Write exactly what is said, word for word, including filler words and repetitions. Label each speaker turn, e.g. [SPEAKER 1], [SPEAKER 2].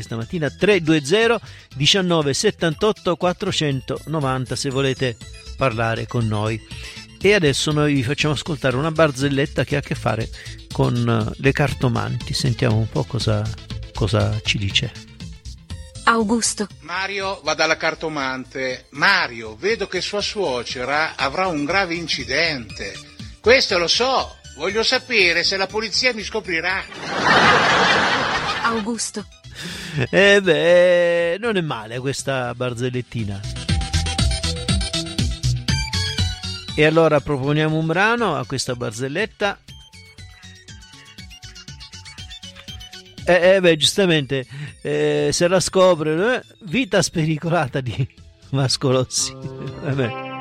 [SPEAKER 1] questa mattina. Tre due zero diciannove settantotto quattrocentonovanta se volete parlare con noi. E adesso noi vi facciamo ascoltare una barzelletta che ha a che fare con le cartomanti. Sentiamo un po' cosa, cosa ci dice.
[SPEAKER 2] Augusto.
[SPEAKER 3] Mario va dalla cartomante. Mario, vedo che sua suocera avrà un grave incidente. Questo lo so, voglio sapere se la polizia mi scoprirà.
[SPEAKER 2] Augusto.
[SPEAKER 1] Eh beh, non è male questa barzellettina. E allora proponiamo un brano a questa barzelletta. Eh, eh beh, giustamente, eh, se la scopre, eh, vita spericolata di Vasco Rossi. Vabbè.